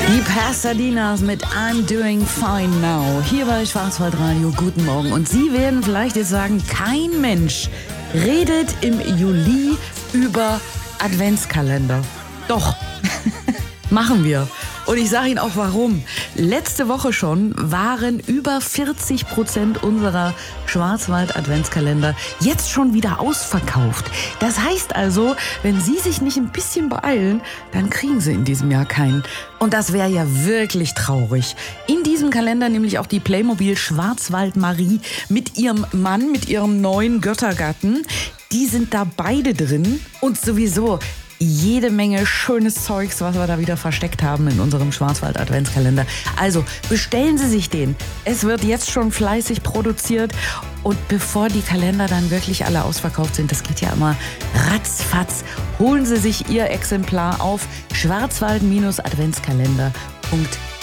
Die Pasadenas mit I'm Doing Fine Now. Hier bei Schwarzwaldradio, guten Morgen. Und Sie werden vielleicht jetzt sagen, kein Mensch redet im Juli über Adventskalender. Doch, machen wir. Und ich sage Ihnen auch warum. Letzte Woche schon waren über 40% unserer Schwarzwald-Adventskalender jetzt schon wieder ausverkauft. Das heißt also, wenn Sie sich nicht ein bisschen beeilen, dann kriegen Sie in diesem Jahr keinen. Und das wäre ja wirklich traurig. In diesem Kalender nämlich auch die Playmobil Schwarzwald Marie mit ihrem Mann, mit ihrem neuen Göttergatten. Die sind da beide drin und sowieso jede Menge schönes Zeugs, was wir da wieder versteckt haben in unserem Schwarzwald-Adventskalender. Also bestellen Sie sich den. Es wird jetzt schon fleißig produziert. Und bevor die Kalender dann wirklich alle ausverkauft sind, das geht ja immer ratzfatz, holen Sie sich Ihr Exemplar auf schwarzwald-adventskalender.de.